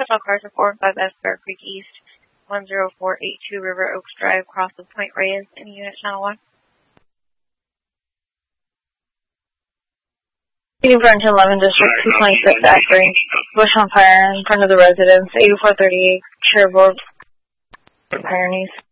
on cars for 4 and 5S Bear Creek East, 10482 River Oaks Drive, cross of Point Reyes, any unit channel 1. City Burlington 11 District 226 Akron, bush on fire in front of the residence, 8438 Cherbourg, Pyrenees.